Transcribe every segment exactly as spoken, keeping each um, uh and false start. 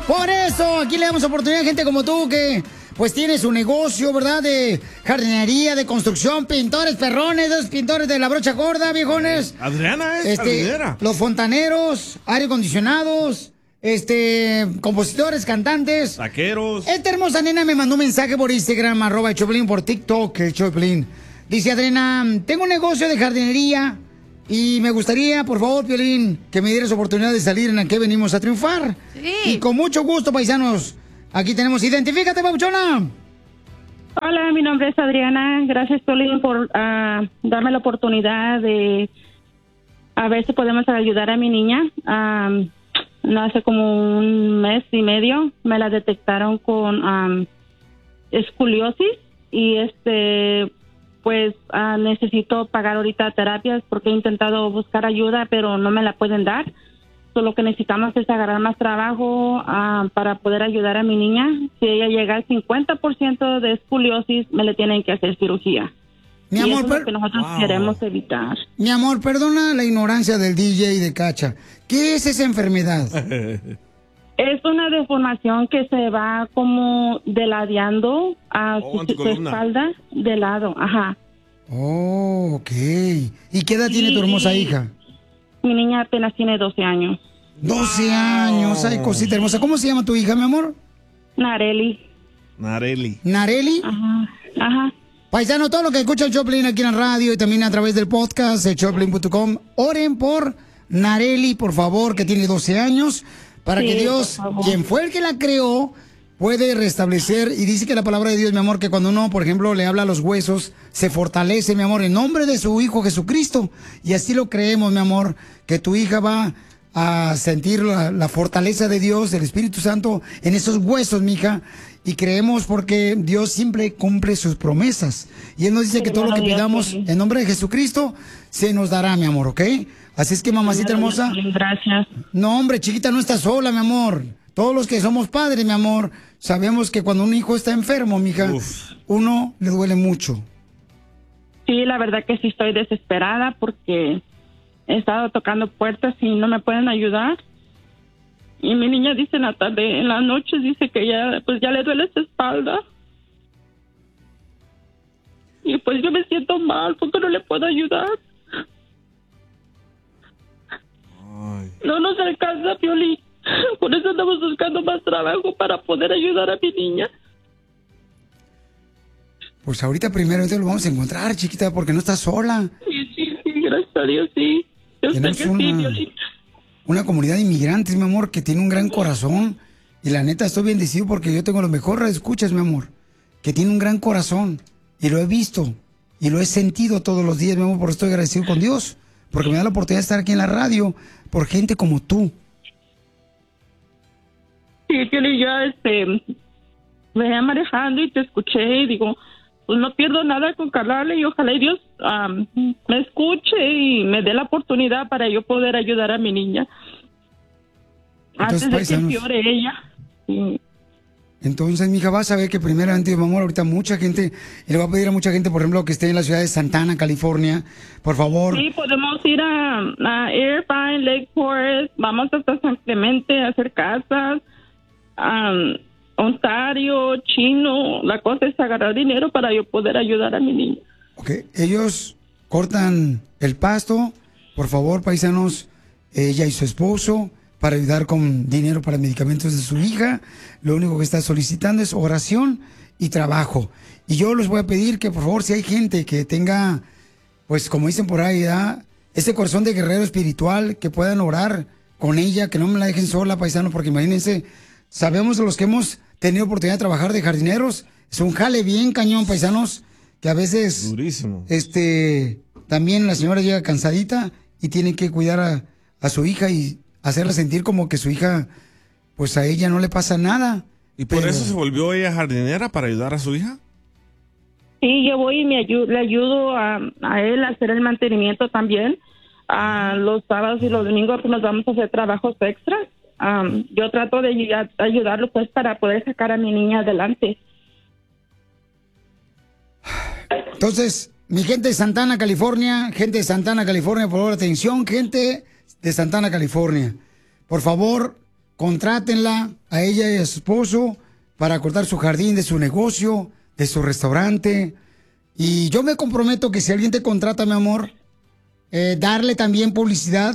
Por eso, aquí le damos oportunidad a gente como tú que pues tiene su negocio, ¿verdad? De jardinería, de construcción, pintores, perrones, esos pintores de la brocha gorda, viejones. Adriana es este, jardinera. Los fontaneros, aire acondicionados, este, compositores, cantantes. Taqueros. Esta hermosa nena me mandó un mensaje por Instagram, arroba el Choplin, por TikTok, el Choplin. Dice, Adriana, tengo un negocio de jardinería y me gustaría, por favor, Piolín, que me dieras oportunidad de salir en la que venimos a triunfar. Sí. Y con mucho gusto, paisanos. Aquí tenemos, identifícate, papuchona. Hola, mi nombre es Adriana. Gracias, Piolín, por uh, darme la oportunidad de a ver si podemos ayudar a mi niña. Um, no hace como un mes y medio me la detectaron con um, escoliosis y este pues uh, necesito pagar ahorita terapias porque he intentado buscar ayuda pero no me la pueden dar. So, lo que necesitamos es agarrar más trabajo uh, para poder ayudar a mi niña. Si ella llega al cincuenta por ciento de escoliosis, me le tienen que hacer cirugía. Mi y amor, eso es per- lo que nosotros Wow. queremos evitar. Mi amor, perdona la ignorancia del D J y de Cacha. ¿Qué es esa enfermedad? Es una deformación que se va como deladeando a Oh, su, su anticolumna. espalda de lado. Ajá. Oh, ok. ¿Y qué edad tiene tu hermosa hija? Mi niña apenas tiene doce años. doce años, ay, cosita hermosa. ¿Cómo se llama tu hija, mi amor? Nareli. Nareli. ¿Nareli? Ajá. Ajá. Paisano, todo lo que escucha el Choplin aquí en la radio y también a través del podcast, el choplin punto com, oren por Nareli, por favor, que tiene doce años, para Sí, que Dios, por favor. quien fue el que la creó, puede restablecer. Y dice que la palabra de Dios, mi amor, que cuando uno, por ejemplo, le habla a los huesos, se fortalece, mi amor, en nombre de su Hijo Jesucristo. Y así lo creemos, mi amor, que tu hija va a sentir la, la fortaleza de Dios, del Espíritu Santo, en esos huesos, mija. Y creemos porque Dios siempre cumple sus promesas. Y Él nos dice que todo lo que Primero Dios, pidamos sí. en nombre de Jesucristo se nos dará, mi amor, ¿ok? Así es que, mamacita hermosa, Gracias. no, hombre, chiquita, no estás sola, mi amor. Todos los que somos padres, mi amor, sabemos que cuando un hijo está enfermo, mija, Uf. uno le duele mucho. Sí, la verdad que sí estoy desesperada porque he estado tocando puertas y no me pueden ayudar. Y mi niña dice en la tarde, en la noche dice que ya, pues ya le duele su espalda. Y pues yo me siento mal porque no le puedo ayudar. Ay. No nos alcanza, Piolín. Por eso andamos buscando más trabajo para poder ayudar a mi niña. Pues ahorita primero te lo vamos a encontrar, chiquita, porque no estás sola. Sí, sí, sí, gracias a Dios, sí. Yo sé Tenemos que sí, una, Piolín. una comunidad de inmigrantes, mi amor, que tiene un gran corazón. Y la neta, estoy bendecido porque yo tengo los mejores escuchas, mi amor, que tiene un gran corazón. Y lo he visto y lo he sentido todos los días, mi amor, por eso estoy agradecido con Dios. Porque me da la oportunidad de estar aquí en la radio por gente como tú. Sí, Piolín, yo este, venía manejando y te escuché y digo, pues no pierdo nada con Carla y ojalá y Dios um, me escuche y me dé la oportunidad para yo poder ayudar a mi niña. Entonces, Antes de que paisanos. empeore ella. Sí. Entonces, mija, vas a ver que primeramente, mi amor, ahorita mucha gente, y le va a pedir a mucha gente, por ejemplo, que esté en la ciudad de Santana, California, por favor. Sí, podemos ir a, a Irvine, Lake Forest, vamos hasta San Clemente a hacer casas, um, Ontario, Chino. La cosa es agarrar dinero para yo poder ayudar a mi niña. Ok, ellos cortan el pasto, por favor, paisanos, ella y su esposo, para ayudar con dinero para medicamentos de su hija. Lo único que está solicitando es oración y trabajo. Y yo les voy a pedir que, por favor, si hay gente que tenga, pues como dicen por ahí, ¿verdad?, ese corazón de guerrero espiritual, que puedan orar con ella, que no me la dejen sola, paisano, porque imagínense, sabemos los que hemos tenido oportunidad de trabajar de jardineros, es un jale bien cañón, paisanos, que a veces, Durísimo. este, también la señora llega cansadita y tiene que cuidar a, a su hija y hacerla sentir como que su hija, pues a ella no le pasa nada. ¿Y por Pero- eso se volvió ella jardinera para ayudar a su hija? Sí, yo voy y me ayu- le ayudo a, a él a hacer el mantenimiento también. A los sábados y los domingos pues, nos vamos a hacer trabajos extras. Um, yo trato de ayudar- ayudarlo pues para poder sacar a mi niña adelante. Entonces, mi gente de Santana, California, gente de Santana, California, por favor, atención, gente de Santana, California. Por favor, Contrátenla a ella y a su esposo para cortar su jardín de su negocio, de su restaurante. Y yo me comprometo que si alguien te contrata, mi amor, eh, darle también publicidad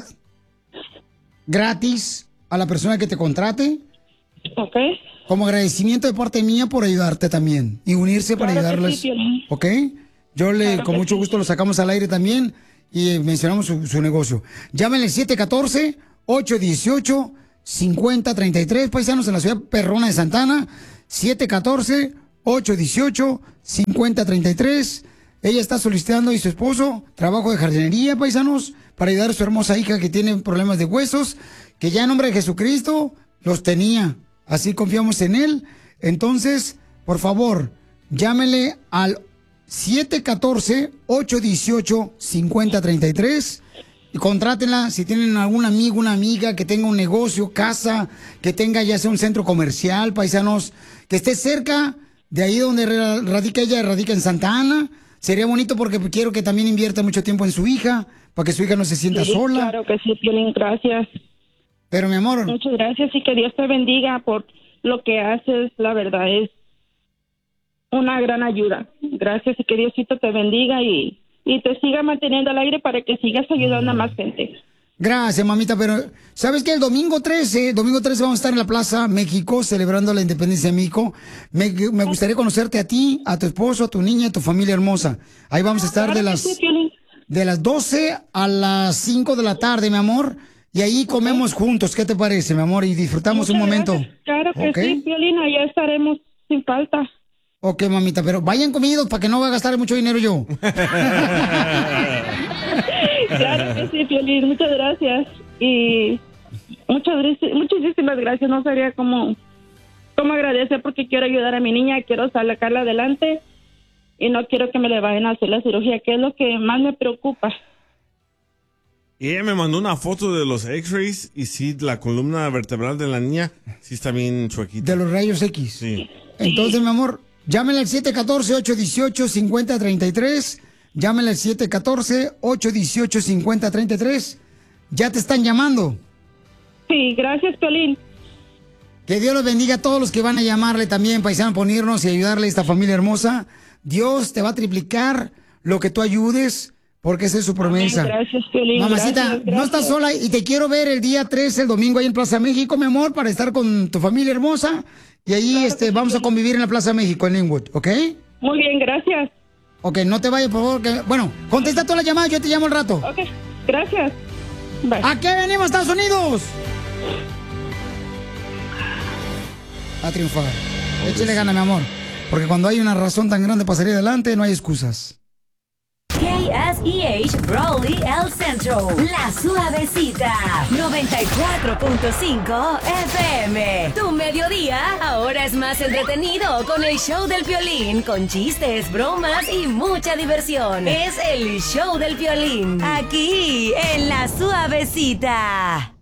gratis a la persona que te contrate. Ok. Como agradecimiento de parte mía por ayudarte también y unirse para Claro que ayudarles. sí, Piolín. ¿Ok? Yo le, Claro con que mucho sí. gusto lo sacamos al aire también y eh, mencionamos su, su negocio. Llámenle siete uno cuatro, ocho uno ocho, cinco cero tres tres, paisanos, en la ciudad perrona de Santana. siete uno cuatro, ocho uno ocho, cinco cero tres tres. Ella está solicitando y su esposo trabajo de jardinería, paisanos, para ayudar a su hermosa hija que tiene problemas de huesos, que ya en nombre de Jesucristo los tenía. Así confiamos en él. Entonces, por favor, llámele al siete uno cuatro, ocho uno ocho, cinco cero tres tres y contrátenla si tienen algún amigo, una amiga que tenga un negocio, casa, que tenga ya sea un centro comercial, paisanos, que esté cerca de ahí donde radica ella, radica en Santa Ana. Sería bonito porque quiero que también invierta mucho tiempo en su hija, para que su hija no se sienta Sí, sola. Claro que sí, Piolín, gracias. Pero, mi amor. Muchas gracias y que Dios te bendiga por lo que haces. La verdad es una gran ayuda. Gracias y que Diosito te bendiga y, y te siga manteniendo al aire para que sigas ayudando a más gente. Gracias, mamita, pero ¿sabes qué? El domingo trece, domingo trece vamos a estar en la Plaza México celebrando la independencia de México. Me, me gustaría conocerte a ti, a tu esposo, a tu niña, a tu familia hermosa. Ahí vamos a estar Claro de que las, sí, Piolín. de las doce a las cinco de la tarde, mi amor. Y ahí comemos juntos, ¿qué te parece, mi amor? Y disfrutamos un Muchas momento. gracias. Claro que ¿Ok? sí, Piolín, allá estaremos sin falta. Ok, mamita, pero vayan comidos para que no va a gastar mucho dinero yo. Claro que sí, Piolín, muchas gracias. Y muchas gracias, muchísimas gracias. No sabría cómo, cómo agradecer porque quiero ayudar a mi niña, quiero sacarla adelante y no quiero que me le vayan a hacer la cirugía, que es lo que más me preocupa. Y ella me mandó una foto de los X-rays y sí, la columna vertebral de la niña sí está bien chuequita. De los rayos X. Sí. Entonces, mi amor, llámenle al siete uno cuatro, ocho uno ocho, cinco cero tres tres. Llámenle al siete uno cuatro, ocho uno ocho, cinco cero tres tres. Ya te están llamando. Sí, gracias, Piolín. Que Dios los bendiga a todos los que van a llamarle también, paisano, ponernos y ayudarle a esta familia hermosa. Dios te va a triplicar lo que tú ayudes, porque esa es su promesa. Amén, gracias, Piolín. Mamacita, Gracias, gracias. no estás sola y te quiero ver el día trece, el domingo, ahí en Plaza México, mi amor, para estar con tu familia hermosa. Y ahí Claro este, que sí, vamos a Piolín. convivir en la Plaza México, en Linwood, ¿ok? Muy bien, gracias. Ok, no te vayas, por favor. Que... Bueno, contesta todas las llamadas, yo te llamo al rato. Ok, gracias. Bye. ¿A qué venimos, Estados Unidos? A triunfar. Échale gana, mi amor. Porque cuando hay una razón tan grande para salir adelante, no hay excusas. K S E H Brawley El Centro, La Suavecita, noventa y cuatro punto cinco F M. Tu mediodía ahora es más entretenido con el show del Piolín, con chistes, bromas y mucha diversión. Es el show del Piolín, aquí en La Suavecita.